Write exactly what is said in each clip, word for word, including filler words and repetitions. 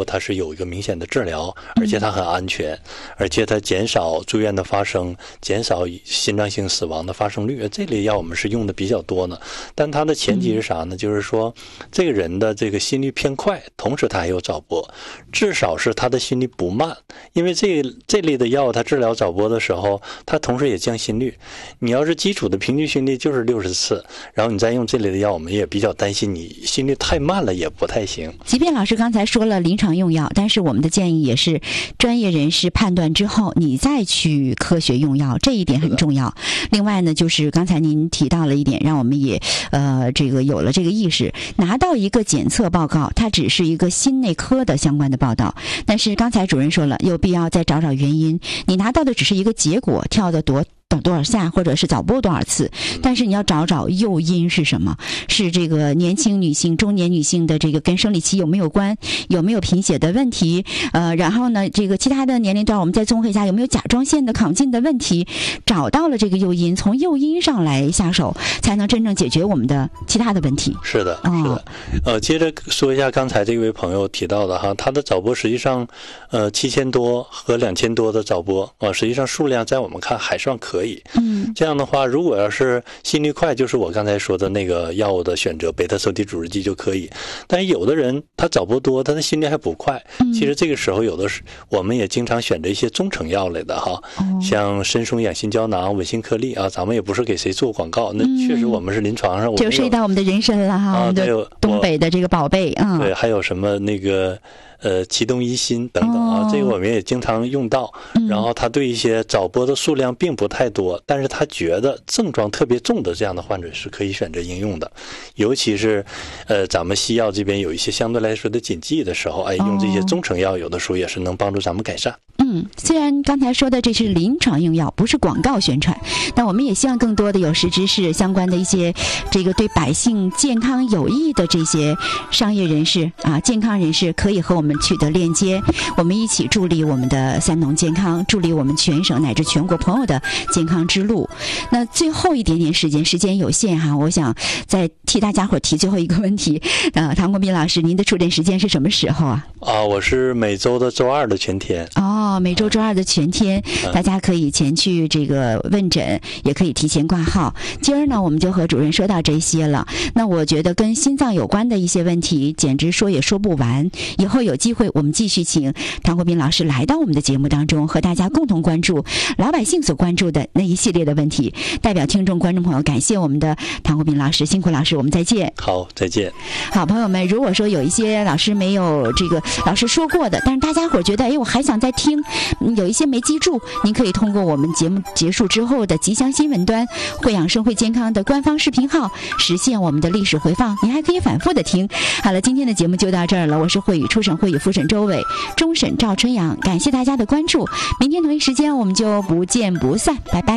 物它是有一个明显的治疗，而且它很安全，而且它减少住院的发生，减少心脏性死亡的发生率，这类药我们是用的比较多呢。但它的前提是啥呢？就是说这个人的这个心率偏快，同时他还有早搏，至少是他的心率不慢，因为这这类的药它治疗早搏的时候，它同时也降心率。你要是基础的平均心率就是六十次，然后你再用这类的药，我们也比较担心你心率太慢了也不太行。 即便老师刚才说了临床用药，但是我们的建议也是专业人士判断之后你再去科学用药，这一点很重要。另外呢，就是刚才您提到了一点，让我们也呃这个有了这个意识，拿到一个检测报告，它只是一个心内科的相关的报道，但是刚才主任说了，有必要再找找原因，你拿到的只是一个结果，跳得多等多少下，或者是早播多少次，但是你要找找诱因是什么，是这个年轻女性、中年女性的这个跟生理期有没有关，有没有贫血的问题，呃，然后呢，这个其他的年龄段我们再综合一下，有没有甲状腺的亢进的问题，找到了这个诱因，从诱因上来下手，才能真正解决我们的其他的问题。 是的，是的。呃，接着说一下刚才这位朋友提到的哈，他的早播实际上，呃，七千多和两千多的早播啊、呃，实际上数量在我们看还算可以。 嗯， 这样的话，如果要是心率快，就是我刚才说的那个药物的选择，贝塔受体阻滞剂就可以。但是有的人他早播多，他的心率还不快， 嗯、 其实这个时候有的是我们也经常选择一些中成药类的哈，哦、像参松氧心胶囊、稳心颗粒啊，咱们也不是给谁做广告，那确实我们是临床上，我们就涉及到我们的人参了哈， 啊， 对，东北的这个宝贝啊、嗯， 对，还有什么那个。呃，启动一心等等啊、哦，这个我们也经常用到。然后他对一些早播的数量并不太多，但是他觉得症状特别重的这样的患者是可以选择应用的。尤其是，呃，咱们西药这边有一些相对来说的禁忌的时候，哎，用这些中成药有的时候也是能帮助咱们改善。 嗯，虽然刚才说的这是临床用药，不是广告宣传，但我们也希望更多的有识之士相关的一些这个对百姓健康有益的这些商业人士啊，健康人士可以和我们取得链接，我们一起助力我们的三农健康，助力我们全省乃至全国朋友的健康之路。那最后一点点时间，时间有限哈，我想再替大家伙提最后一个问题。呃，唐国斌老师，您的出诊时间是什么时候啊？ 啊，我是每周的周二的全天。 哦，每周周二的全天，大家可以前去这个问诊，也可以提前挂号。今儿呢，我们就和主任说到这些了。那我觉得跟心脏有关的一些问题，简直说也说不完。以后有机会，我们继续请唐国斌老师来到我们的节目当中，和大家共同关注老百姓所关注的那一系列的问题。代表听众、观众朋友，感谢我们的唐国斌老师，辛苦老师，我们再见。 好，再见。 好，朋友们，如果说有一些老师没有这个老师说过的，但是大家伙觉得，哎，我还想再听，有一些没记住，您可以通过我们节目结束之后的吉祥新闻端、惠养生会健康的官方视频号实现我们的历史回放，您还可以反复的听。好了，今天的节目就到这儿了，我是会语初审会语复审周伟，终审赵春阳，感谢大家的关注，明天同一时间我们就不见不散，拜拜。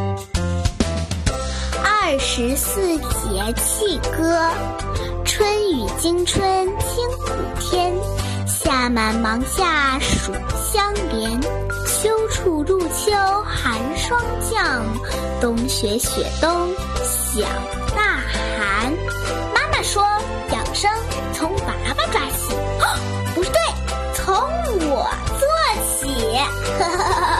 二十四节气歌，春雨惊春清谷天，夏满芒夏暑相连，秋处入秋寒霜降，冬雪雪冬响呐喊。妈妈说养生从娃娃抓起，哦，不对，从我做起。呵呵呵